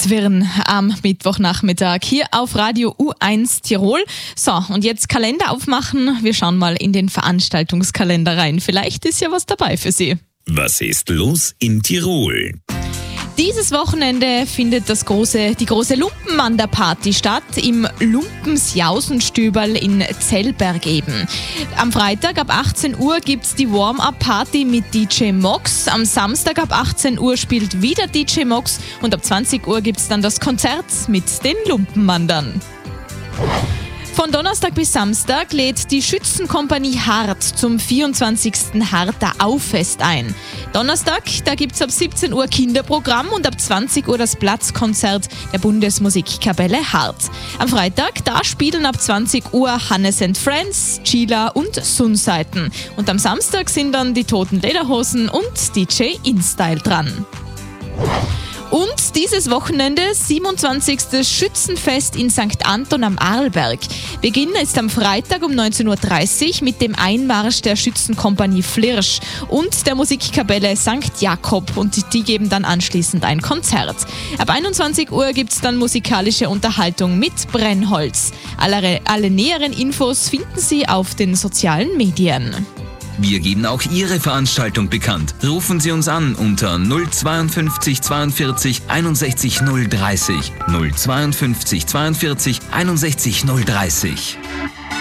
Zwirn am Mittwochnachmittag hier auf Radio U1 Tirol. So, und jetzt Kalender aufmachen. Wir schauen mal in den Veranstaltungskalender rein. Vielleicht ist ja was dabei für Sie. Was ist los in Tirol? Dieses Wochenende findet die große Lumpenwanderparty statt im Lumpensjausenstüberl in Zellberg eben. Am Freitag ab 18 Uhr gibt's die Warm-Up-Party mit DJ Mox. Am Samstag ab 18 Uhr spielt wieder DJ Mox und ab 20 Uhr gibt's dann das Konzert mit den Lumpenwandern. Von Donnerstag bis Samstag lädt die Schützenkompanie Hart zum 24. Harter Auffest ein. Donnerstag, da gibt's ab 17 Uhr Kinderprogramm und ab 20 Uhr das Platzkonzert der Bundesmusikkapelle Hart. Am Freitag, da spielen ab 20 Uhr Hannes & Friends, Chila und Sunseiten. Und am Samstag sind dann die Toten Lederhosen und DJ InStyle dran. Und dieses Wochenende 27. Schützenfest in St. Anton am Arlberg. Beginn ist am Freitag um 19.30 Uhr mit dem Einmarsch der Schützenkompanie Flirsch und der Musikkapelle St. Jakob und die geben dann anschließend ein Konzert. Ab 21 Uhr gibt es dann musikalische Unterhaltung mit Brennholz. Alle näheren Infos finden Sie auf den sozialen Medien. Wir geben auch Ihre Veranstaltung bekannt. Rufen Sie uns an unter 052 42 61 030. 052 42 61 030.